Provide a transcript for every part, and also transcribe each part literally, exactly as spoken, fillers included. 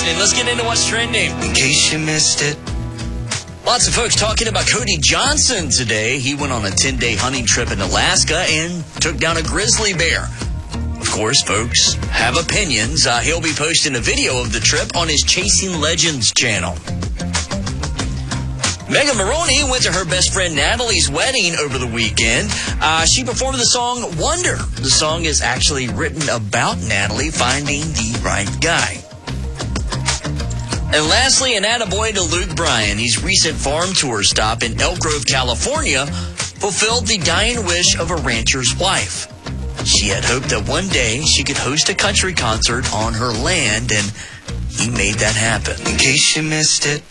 listening. Let's get into what's trending. In case you missed it. Lots of folks talking about Cody Johnson today. He went on a ten-day hunting trip in Alaska and took down a grizzly bear. Of course, folks have opinions. Uh, he'll be posting a video of the trip on his Chasing Legends channel. Megan Maroney went to her best friend Natalie's wedding over the weekend. Uh, she performed the song Wonder. The song is actually written about Natalie finding the right guy. And lastly, an attaboy to Luke Bryan. His recent farm tour stop in Elk Grove, California, fulfilled the dying wish of a rancher's wife. She had hoped that one day she could host a country concert on her land, and he made that happen. In case you missed it.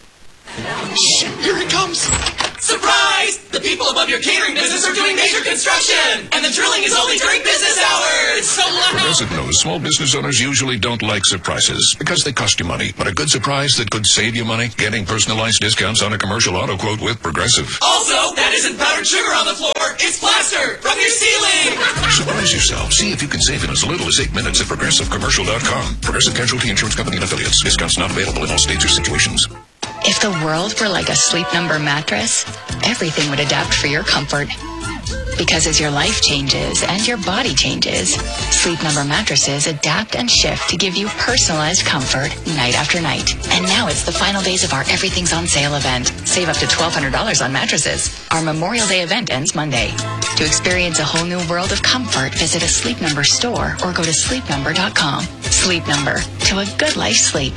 Shh, here it comes. Surprise! The people above your catering business are doing major construction, and the drilling is only during business hours. So loud. Progressive knows small business owners usually don't like surprises because they cost you money. But a good surprise that could save you money? Getting personalized discounts on a commercial auto quote with Progressive. Also, that isn't powdered sugar on the floor. It's plaster from your ceiling. Surprise yourself. See if you can save in as little as eight minutes at Progressive Commercial dot com. Progressive Casualty Insurance Company and Affiliates. Discounts not available in all states or situations. If the world were like a Sleep Number mattress, everything would adapt for your comfort. Because as your life changes and your body changes, Sleep Number mattresses adapt and shift to give you personalized comfort night after night. And now it's the final days of our Everything's on Sale event. Save up to twelve hundred dollars on mattresses. Our Memorial Day event ends Monday. To experience a whole new world of comfort, visit a Sleep Number store or go to sleep number dot com. Sleep Number. To a good life sleep.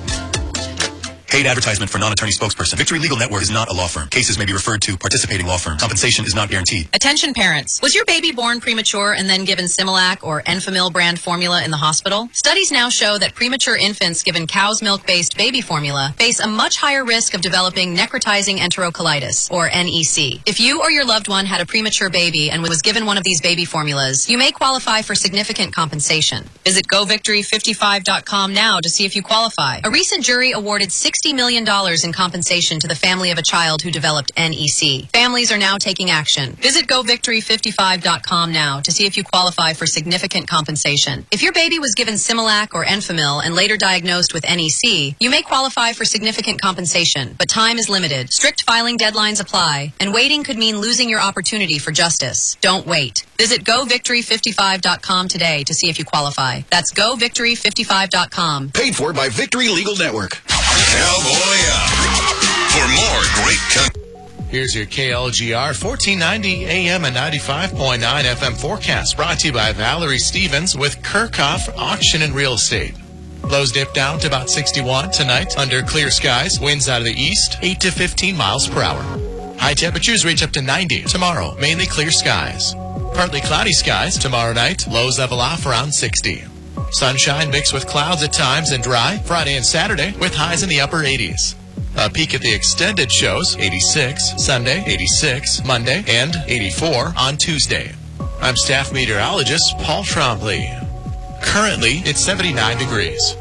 Paid advertisement for non-attorney spokesperson. Victory Legal Network is not a law firm. Cases may be referred to participating law firms. Compensation is not guaranteed. Attention parents. Was your baby born premature and then given Similac or Enfamil brand formula in the hospital? Studies now show that premature infants given cow's milk-based baby formula face a much higher risk of developing necrotizing enterocolitis, or N E C. If you or your loved one had a premature baby and was given one of these baby formulas, you may qualify for significant compensation. Visit go victory fifty-five dot com now to see if you qualify. A recent jury awarded sixty million dollars in compensation to the family of a child who developed N E C. Families are now taking action. Visit go victory fifty-five dot com now to see if you qualify for significant compensation. If your baby was given Similac or Enfamil and later diagnosed with N E C, you may qualify for significant compensation, but time is limited. Strict filing deadlines apply, and waiting could mean losing your opportunity for justice. Don't wait. Visit go victory fifty-five dot com today to see if you qualify. That's go victory fifty-five dot com. Paid for by Victory Legal Network. Cowboy up. For more great con- Here's your K L G R fourteen ninety A M and ninety-five point nine F M forecast, brought to you by Valerie Stevens with Kirchhoff Auction and Real Estate. Lows dip down to about sixty-one tonight under clear skies. Winds out of the east, eight to fifteen miles per hour. High temperatures reach up to ninety tomorrow. Mainly clear skies. Partly cloudy skies tomorrow night. Lows level off around sixty. Sunshine mixed with clouds at times and dry Friday and Saturday with highs in the upper eighties. A peek at the extended shows, eighty-six Sunday, eighty-six Monday, and eighty-four on Tuesday. I'm staff meteorologist Paul Trombley. Currently, it's seventy-nine degrees.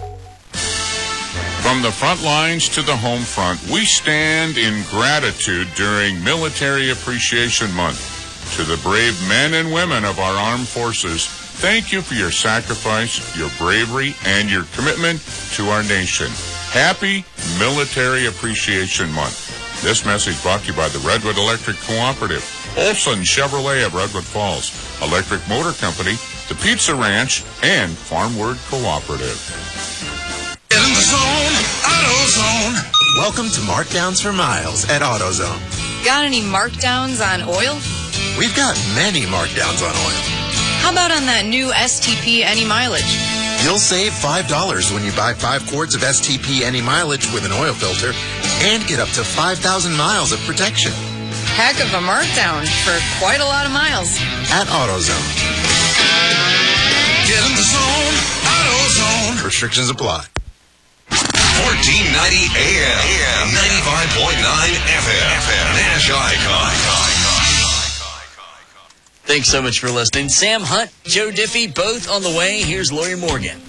From the front lines to the home front, we stand in gratitude during Military Appreciation Month. To the brave men and women of our armed forces, thank you for your sacrifice, your bravery, and your commitment to our nation. Happy Military Appreciation Month. This message brought to you by the Redwood Electric Cooperative, Olson Chevrolet of Redwood Falls, Electric Motor Company, the Pizza Ranch, and Farmward Cooperative. Get in the zone, AutoZone. Welcome to Markdowns for Miles at AutoZone. Got any markdowns on oil? We've got many markdowns on oil. How about on that new S T P Any Mileage? You'll save five dollars when you buy five quarts of S T P Any Mileage with an oil filter and get up to five thousand miles of protection. Heck of a markdown for quite a lot of miles. At AutoZone. Get in the zone, AutoZone. Restrictions apply. fourteen ninety A M, ninety-five point nine F M, Nash Icon. Thanks so much for listening. Sam Hunt, Joe Diffie, both on the way. Here's Lori Morgan.